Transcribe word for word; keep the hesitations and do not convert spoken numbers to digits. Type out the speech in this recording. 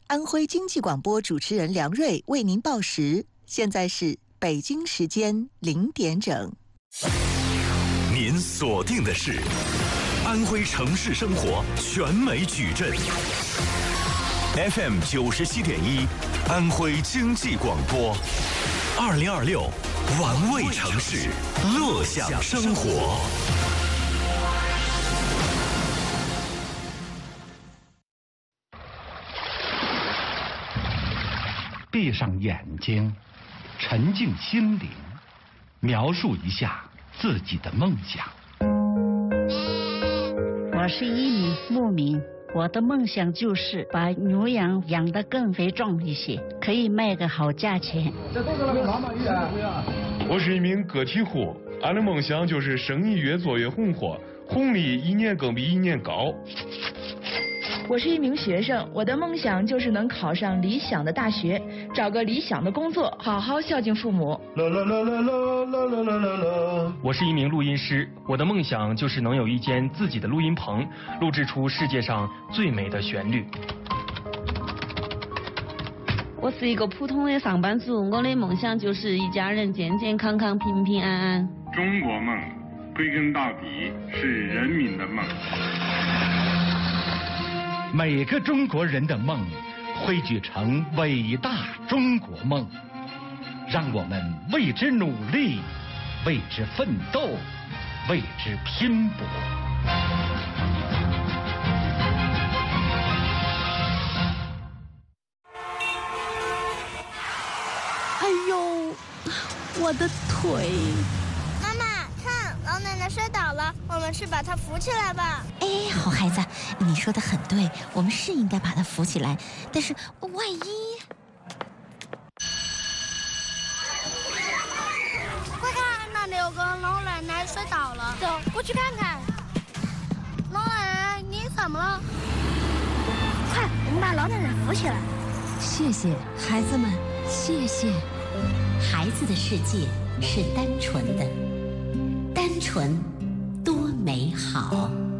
安徽经济广播主持人梁瑞为您报时，现在是北京时间零点整。 您锁定的是安徽城市生活全美矩阵 F M 九十七点一，安徽经济广播，二零二六玩味城市，乐享生活。 闭上眼睛，沉静心灵，描述一下自己的梦想。 我是一名牧民，我的梦想就是把牛羊养得更肥壮一些，可以卖个好价钱。 我是一名个体户，俺的梦想就是生意越做越红火，红利一年更比一年高。 我是一名学生，我的梦想就是能考上理想的大学，找个理想的工作，好好孝敬父母。 啦啦啦啦啦啦啦啦啦啦。 我是一名录音师，我的梦想就是能有一间自己的录音棚，录制出世界上最美的旋律。 我是一个普通的上班族，我的梦想就是一家人健健康康、平平安安。 中国梦，归根到底是人民的梦。 每个中国人的梦汇聚成伟大中国梦，让我们为之努力，为之奋斗，为之拼搏。 哎呦，我的腿！ 妈妈，看，老奶奶摔倒了，我们去把她扶起来吧。 哎，好孩子，你说的很对，我们是应该把她扶起来，但是万一…… 快看，那里有个老奶奶摔倒了，走，过去看看。老奶奶，你怎么了？快，我们把老奶奶扶起来。 谢谢孩子们，谢谢。 孩子的世界是单纯的，单纯多美好。